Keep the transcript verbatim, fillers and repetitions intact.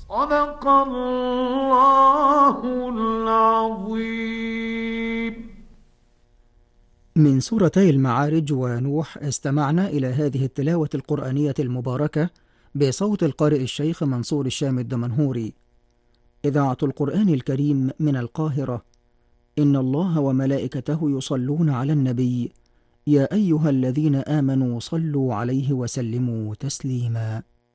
صدق الله العظيم. من سورتي المعارج ونوح استمعنا إلى هذه التلاوة القرآنية المباركة بصوت القارئ الشيخ منصور الشام الدمنهوري. إذاعة القرآن الكريم من القاهرة. إن الله وملائكته يصلون على النبي، يا أيها الذين آمنوا صلوا عليه وسلموا تسليما.